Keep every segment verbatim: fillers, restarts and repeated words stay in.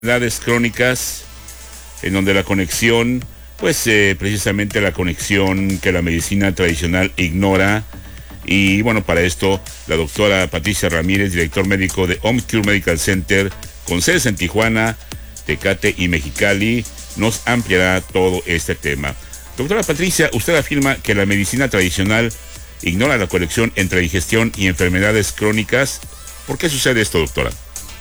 enfermedades crónicas, en donde la conexión, pues eh, precisamente la conexión que la medicina tradicional ignora. Y bueno, para esto, la doctora Patricia Ramírez, director médico de OmCure Medical Center, con sedes en Tijuana, Tecate y Mexicali, nos ampliará todo este tema. Doctora Patricia, usted afirma que la medicina tradicional ignora la conexión entre digestión y enfermedades crónicas. ¿Por qué sucede esto, doctora?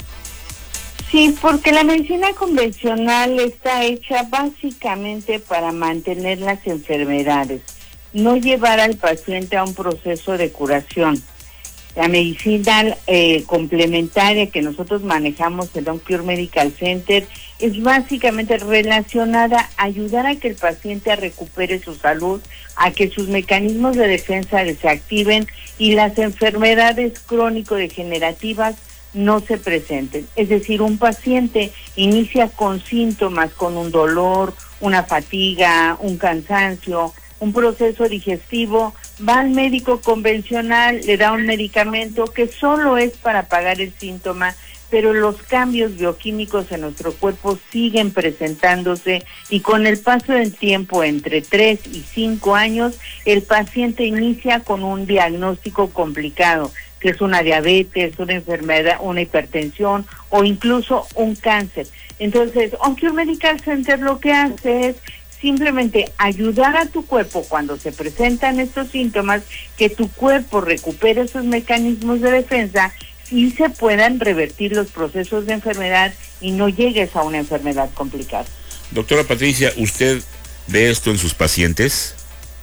Sí, porque la medicina convencional está hecha básicamente para mantener las enfermedades, no llevar al paciente a un proceso de curación. La medicina eh, complementaria que nosotros manejamos en OmCure Medical Center es básicamente relacionada a ayudar a que el paciente recupere su salud, a que sus mecanismos de defensa se activen y las enfermedades crónico-degenerativas no se presenten. Es decir, un paciente inicia con síntomas, con un dolor, una fatiga, un cansancio, un proceso digestivo, va al médico convencional, le da un medicamento que solo es para apagar el síntoma, pero los cambios bioquímicos en nuestro cuerpo siguen presentándose y con el paso del tiempo, entre tres y cinco años, el paciente inicia con un diagnóstico complicado, que es una diabetes, una enfermedad, una hipertensión o incluso un cáncer. Entonces, OmCure Medical Center lo que hace es simplemente ayudar a tu cuerpo cuando se presentan estos síntomas, que tu cuerpo recupere sus mecanismos de defensa y se puedan revertir los procesos de enfermedad y no llegues a una enfermedad complicada. Doctora Patricia, ¿usted ve esto en sus pacientes?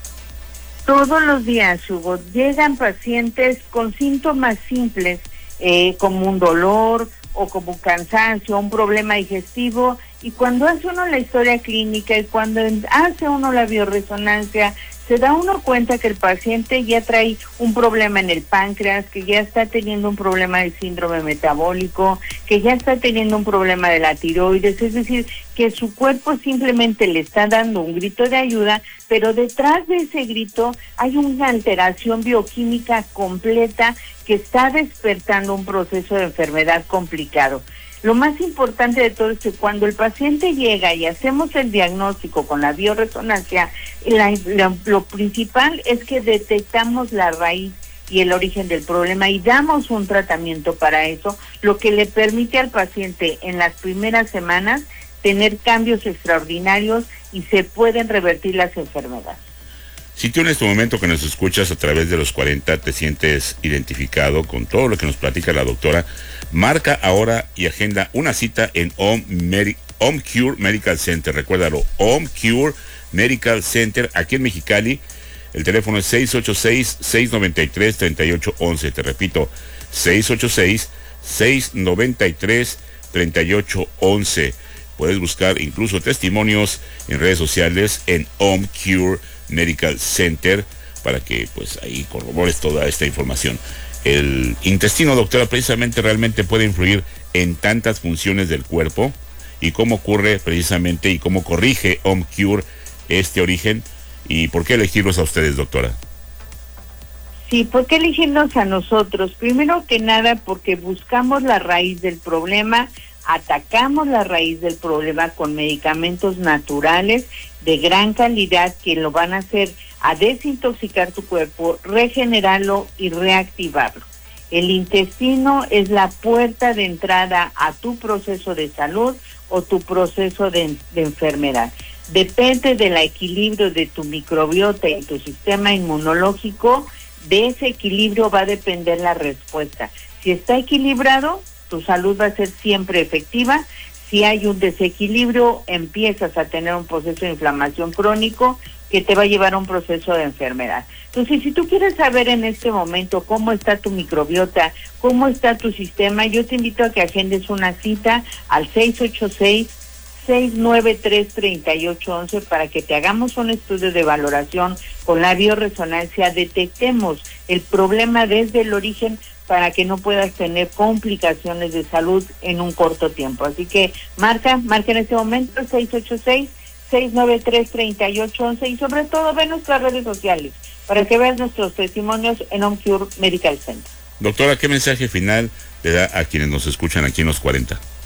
Todos los días, Hugo, llegan pacientes con síntomas simples, eh, como un dolor o como un cansancio, un problema digestivo, y cuando hace uno la historia clínica y cuando hace uno la bioresonancia, se da uno cuenta que el paciente ya trae un problema en el páncreas, que ya está teniendo un problema de síndrome metabólico, que ya está teniendo un problema de la tiroides, es decir, que su cuerpo simplemente le está dando un grito de ayuda, pero detrás de ese grito hay una alteración bioquímica completa que está despertando un proceso de enfermedad complicado. Lo más importante de todo es que cuando el paciente llega y hacemos el diagnóstico con la bioresonancia, la, la, lo principal es que detectamos la raíz y el origen del problema y damos un tratamiento para eso, lo que le permite al paciente en las primeras semanas tener cambios extraordinarios y se pueden revertir las enfermedades. Si tú en este momento que nos escuchas a través de los cuarenta te sientes identificado con todo lo que nos platica la doctora, marca ahora y agenda una cita en OmCure Medical Center. Recuérdalo, OmCure Medical Center, aquí en Mexicali. El teléfono es seis ocho seis, seis nueve tres, tres ocho uno uno. Te repito, seis ocho seis, seis nueve tres, tres ocho uno uno. Puedes buscar incluso testimonios en redes sociales en OmCure Medical Center para que pues ahí corrobores toda esta información. El intestino, doctora, precisamente realmente puede influir en tantas funciones del cuerpo, y cómo ocurre precisamente y cómo corrige OmCure este origen, y por qué elegirlos a ustedes, doctora. Sí, ¿por qué elegirnos a nosotros? Primero que nada porque buscamos la raíz del problema, atacamos la raíz del problema con medicamentos naturales de gran calidad que lo van a hacer a desintoxicar tu cuerpo, regenerarlo y reactivarlo. El intestino es la puerta de entrada a tu proceso de salud o tu proceso de, de enfermedad. Depende del equilibrio de tu microbiota y tu sistema inmunológico, de ese equilibrio va a depender la respuesta. Si está equilibrado, tu salud va a ser siempre efectiva. Si hay un desequilibrio, empiezas a tener un proceso de inflamación crónico que te va a llevar a un proceso de enfermedad. Entonces, si tú quieres saber en este momento cómo está tu microbiota, cómo está tu sistema, yo te invito a que agendes una cita al seis ocho seis, seis nueve tres, tres ocho uno uno para que te hagamos un estudio de valoración con la bioresonancia, detectemos el problema desde el origen para que no puedas tener complicaciones de salud en un corto tiempo. Así que marca, marca en este momento seis ocho seis, seis nueve tres, tres ocho uno uno y sobre todo ve nuestras redes sociales para que veas nuestros testimonios en OmCure Medical Center. Doctora, ¿qué mensaje final le da a quienes nos escuchan aquí en los cuarenta?